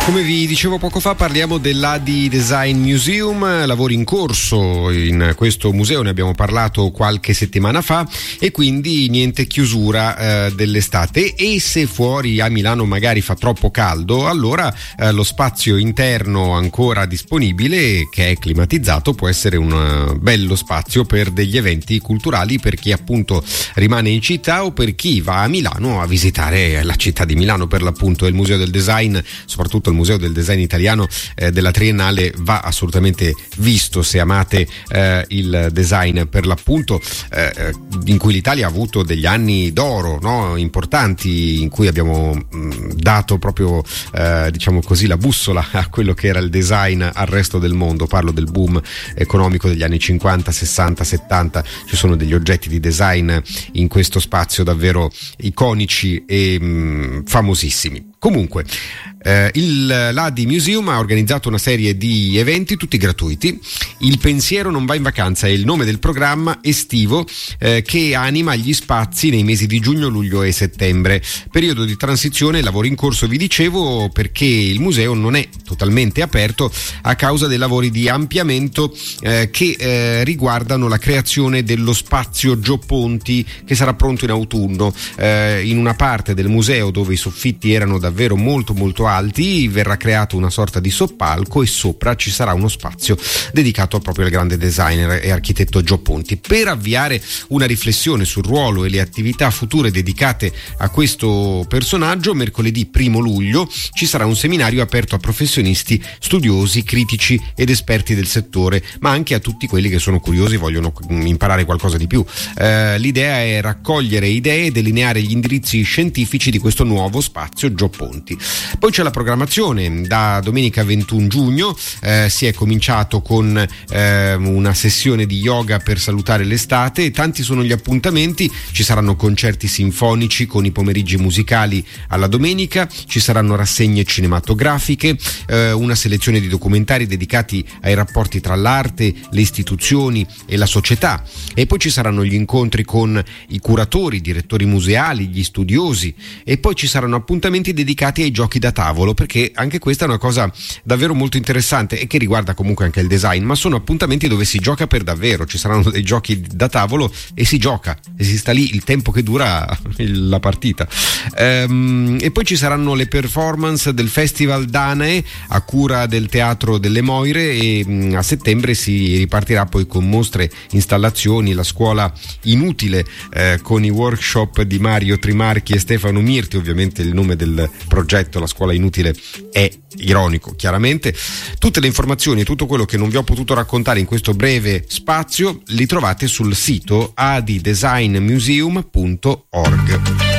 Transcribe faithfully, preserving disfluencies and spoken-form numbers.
Come vi dicevo poco fa, parliamo dell'A D I Design Museum, lavori in corso in questo museo, ne abbiamo parlato qualche settimana fa, e quindi niente chiusura eh, dell'estate. E se fuori a Milano magari fa troppo caldo, allora eh, lo spazio interno ancora disponibile, che è climatizzato, può essere un uh, bello spazio per degli eventi culturali, per chi appunto rimane in città o per chi va a Milano a visitare la città di Milano, per l'appunto. Il Museo del Design, soprattutto il Museo del Design Italiano eh, della Triennale, va assolutamente visto se amate eh, il design, per l'appunto, eh, in cui l'Italia ha avuto degli anni d'oro, no? Importanti, in cui abbiamo mh, dato proprio eh, diciamo così la bussola a quello che era il design al resto del mondo. Parlo del boom economico degli anni cinquanta, sessanta, settanta. Ci sono degli oggetti di design in questo spazio davvero iconici e mh, famosissimi. Comunque, eh, il, l'A D I Museum ha organizzato una serie di eventi tutti gratuiti. Il pensiero non va in vacanza è il nome del programma estivo eh, che anima gli spazi nei mesi di giugno, luglio e settembre, periodo di transizione e lavori in corso, vi dicevo, perché il museo non è totalmente aperto a causa dei lavori di ampliamento eh, che eh, riguardano la creazione dello spazio Gio Ponti, che sarà pronto in autunno. Eh, in una parte del museo dove i soffitti erano davvero molto molto alti verrà creato una sorta di soppalco, e sopra ci sarà uno spazio dedicato proprio al grande designer e architetto Gio Ponti. Per avviare una riflessione sul ruolo e le attività future dedicate a questo personaggio, mercoledì primo luglio ci sarà un seminario aperto a professionisti, studiosi, critici ed esperti del settore, ma anche a tutti quelli che sono curiosi e vogliono imparare qualcosa di più. Eh, l'idea è raccogliere idee e delineare gli indirizzi scientifici di questo nuovo spazio Gio Ponti. Poi c'è la programmazione. Da domenica ventuno giugno eh, si è cominciato con eh, una sessione di yoga per salutare l'estate, e tanti sono gli appuntamenti. Ci saranno concerti sinfonici con i pomeriggi musicali alla domenica, ci saranno rassegne cinematografiche, eh, una selezione di documentari dedicati ai rapporti tra l'arte, le istituzioni e la società, e poi ci saranno gli incontri con i curatori, i direttori museali, gli studiosi, e poi ci saranno appuntamenti dedicati ai giochi da tavolo, perché anche questa è una cosa davvero molto interessante e che riguarda comunque anche il design, ma sono appuntamenti dove si gioca per davvero. Ci saranno dei giochi da tavolo e si gioca, e si sta lì il tempo che dura la partita. Ehm, e poi ci saranno le performance del Festival Danae a cura del Teatro delle Moire, e mh, a settembre si ripartirà poi con mostre, installazioni, la scuola inutile eh, con i workshop di Mario Trimarchi e Stefano Mirti. Ovviamente il nome del progetto, la scuola inutile, è ironico, chiaramente. Tutte le informazioni e tutto quello che non vi ho potuto raccontare in questo breve spazio li trovate sul sito a d i design museum punto org.